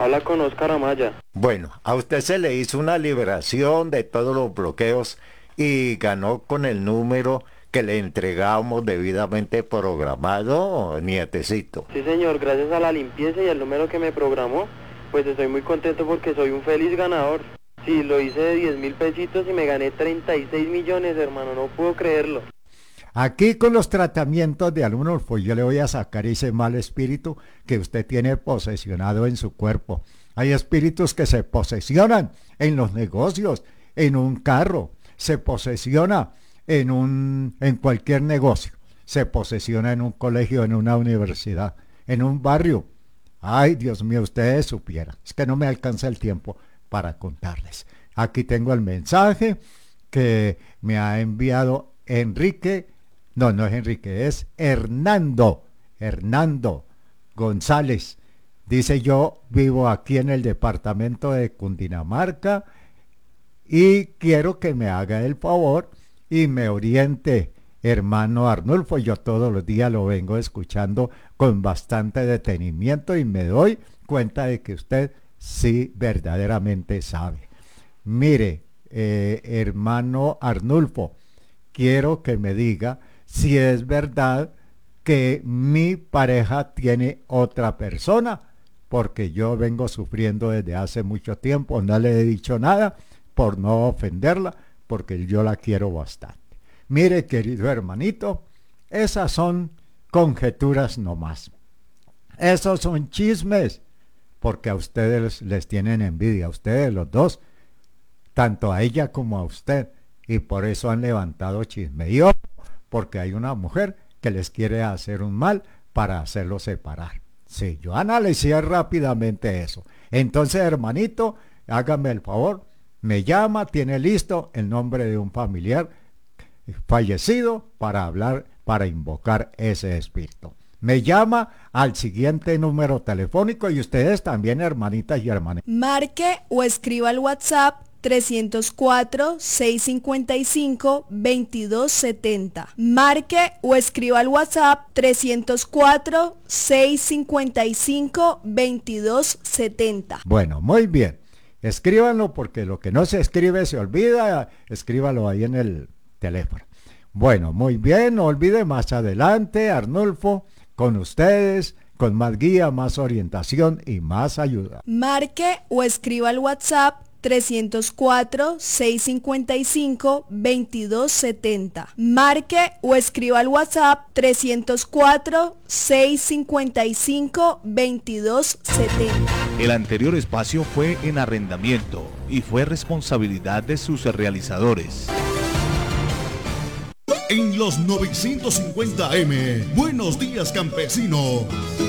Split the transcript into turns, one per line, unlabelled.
Habla con Oscar Amaya.
Bueno, a usted se le hizo una liberación de todos los bloqueos y ganó con el número que le entregamos debidamente programado, nietecito.
Sí, señor, gracias a la limpieza y al número que me programó, pues estoy muy contento porque soy un feliz ganador. Sí, lo hice de 10.000 pesitos y me gané 36 millones, hermano, no puedo creerlo.
Aquí con los tratamientos de Arnulfo yo le voy a sacar ese mal espíritu que usted tiene posesionado en su cuerpo. Hay espíritus que se posesionan en los negocios, en un carro, se posesiona en cualquier negocio, se posesiona en un colegio, en una universidad, en un barrio. Ay, Dios mío, ustedes supieran. Es que no me alcanza el tiempo para contarles. Aquí tengo el mensaje que me ha enviado Enrique. No, no es Enrique, es Hernando González. Dice: yo vivo aquí en el departamento de Cundinamarca y quiero que me haga el favor y me oriente, hermano Arnulfo. Yo todos los días lo vengo escuchando con bastante detenimiento y me doy cuenta de que usted sí verdaderamente sabe. Mire, hermano Arnulfo, quiero que me diga si es verdad que mi pareja tiene otra persona, porque yo vengo sufriendo desde hace mucho tiempo. No le he dicho nada por no ofenderla, porque yo la quiero bastante. Mire, querido hermanito, esas son conjeturas nomás. Esos son chismes, porque a ustedes les tienen envidia, a ustedes los dos, tanto a ella como a usted, y por eso han levantado chisme. Y ojo, porque hay una mujer que les quiere hacer un mal para hacerlos separar. Sí, yo analicé rápidamente eso. Entonces, hermanito, hágame el favor, me llama, tiene listo el nombre de un familiar fallecido para hablar, para invocar ese espíritu. Me llama al siguiente número telefónico y ustedes también, hermanitas y hermanos.
Marque o escriba al WhatsApp 304-655-2270. Marque o escriba al WhatsApp 304-655-2270.
Bueno, muy bien. Escríbanlo, porque lo que no se escribe se olvida. Escríbalo ahí en el teléfono. Bueno, muy bien. No olvide, más adelante, Arnulfo, con ustedes, con más guía, más orientación y más ayuda.
Marque o escriba al WhatsApp 304-655-2270. Marque o escriba al WhatsApp 304-655-2270.
El anterior espacio fue en arrendamiento y fue responsabilidad de sus realizadores.
En los 950M, Buenos Días Campesino,